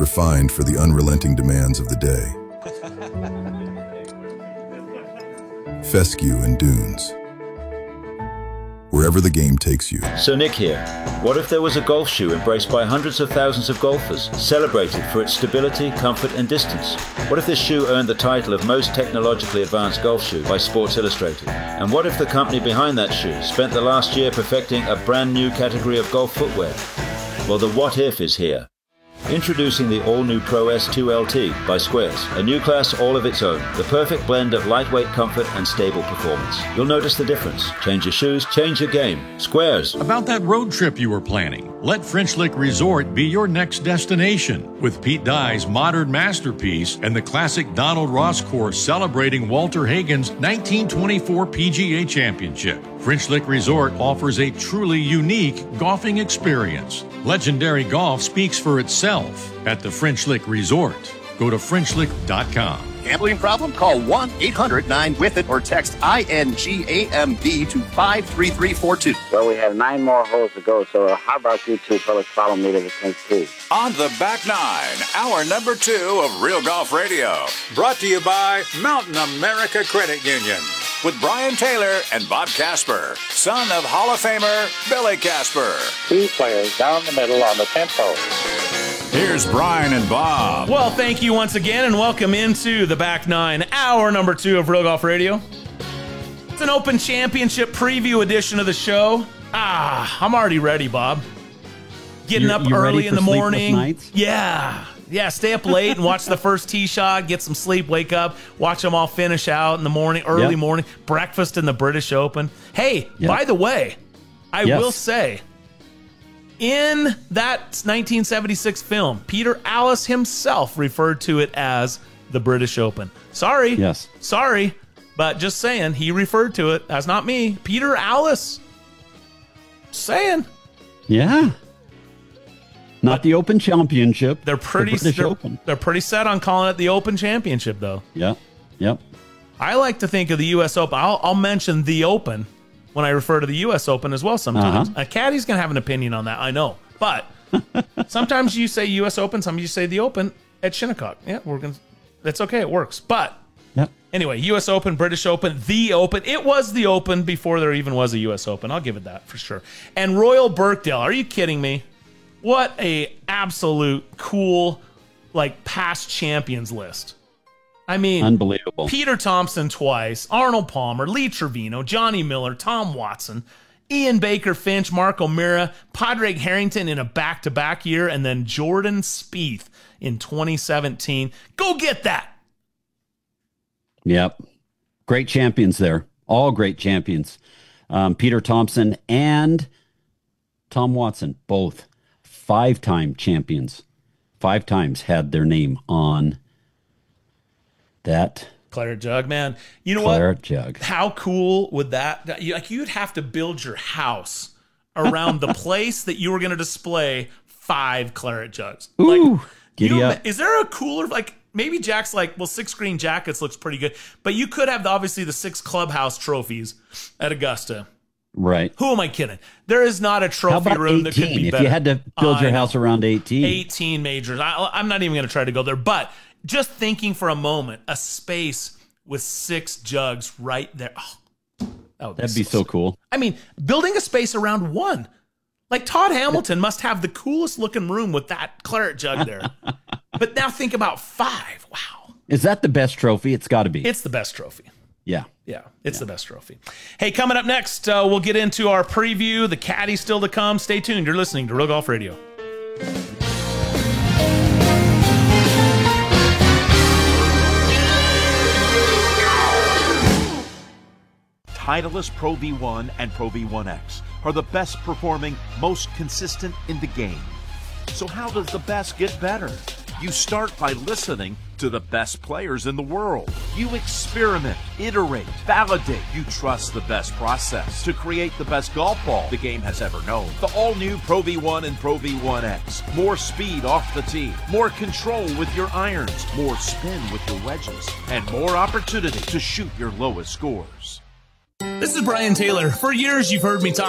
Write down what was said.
refined for the unrelenting demands of the day. Fescue and Dunes. Wherever the game takes you. So Nick here. What if there was a golf shoe embraced by hundreds of thousands of golfers, celebrated for its stability, comfort and distance? What if this shoe earned the title of most technologically advanced golf shoe by Sports Illustrated? And what if the company behind that shoe spent the last year perfecting a brand new category of golf footwear? Well, the what if is here. Introducing the all-new Pro S2 LT by Squares, a new class all of its own, the perfect blend of lightweight comfort and stable performance. You'll notice the difference. Change your shoes, change your game. Squares. About that road trip you were planning, let French Lick Resort be your next destination. With Pete Dye's modern masterpiece and the classic Donald Ross course celebrating Walter Hagen's 1924 PGA Championship, French Lick Resort offers a truly unique golfing experience. Legendary golf speaks for itself at the French Lick Resort. Go to FrenchLick.com. Gambling problem? Call 1-800-9-WITH-IT or text INGAMB to 53342. Well, we have 9 more holes to go, so how about you two fellas follow me to the 10th tee? On the Back Nine, hour number 2 of Real Golf Radio. Brought to you by Mountain America Credit Union. With Brian Taylor and Bob Casper, son of Hall of Famer Billy Casper. 2 players down the middle on the 10th hole. Here's Brian and Bob. Well, thank you once again, and welcome into the Back Nine, hour number 2 of Real Golf Radio. It's an Open Championship preview edition of the show. I'm already ready, Bob. Getting up early in the morning. Yeah, stay up late and watch the first tee shot, get some sleep, wake up, watch them all finish out in the morning, early morning, breakfast in the British Open. Hey, by the way, I will say, in that 1976 film, Peter Alliss himself referred to it as the British Open. Sorry, but just saying, he referred to it. That's not me. Peter Alliss. Saying. Yeah. Not the Open Championship. They're pretty set on calling it the Open Championship, though. Yeah. Yep. I like to think of the U.S. Open. I'll mention the Open when I refer to the U.S. Open as well sometimes. A caddy's going to have an opinion on that, I know. But sometimes you say U.S. Open, sometimes you say the Open at Shinnecock. Yeah, that's okay. It works. But anyway, U.S. Open, British Open, the Open. It was the Open before there even was a U.S. Open. I'll give it that for sure. And Royal Birkdale, are you kidding me? What a absolute cool, past champions list. I mean, unbelievable. Peter Thompson twice, Arnold Palmer, Lee Trevino, Johnny Miller, Tom Watson, Ian Baker Finch, Mark O'Meara, Padraig Harrington in a back-to-back year, and then Jordan Spieth in 2017. Go get that. Yep. Great champions there. All great champions. Peter Thompson and Tom Watson, both 5-time champions. 5 times had their name on that Claret Jug, man. You know Claret Jug. How cool would that? You'd have to build your house around the place that you were going to display 5 Claret Jugs. Ooh, giddy up. Is there a cooler? Maybe Jack's 6 green jackets looks pretty good, but you could have obviously the 6 clubhouse trophies at Augusta. Right. Who am I kidding? There is not a trophy room that could be better. If you had to build your house around 18. 18 majors. I'm not even going to try to go there, but just thinking for a moment, a space with 6 jugs right there. Oh, that'd be so cool. I mean, building a space around 1. Todd Hamilton must have the coolest looking room with that Claret Jug there. But now think about 5. Wow. Is that the best trophy? It's got to be. It's the best trophy. Yeah. Yeah, it's the best trophy. Hey, coming up next, we'll get into our preview. The caddy still to come. Stay tuned. You're listening to Real Golf Radio. Titleist Pro V1 and Pro V1X are the best performing, most consistent in the game. So how does the best get better? You start by listening to the best players in the world. You experiment, iterate, validate. You trust the best process to create the best golf ball the game has ever known. The all-new Pro V1 and Pro V1X. More speed off the tee, more control with your irons, more spin with your wedges, and more opportunity to shoot your lowest scores. This is Brian Taylor. For years, you've heard me talk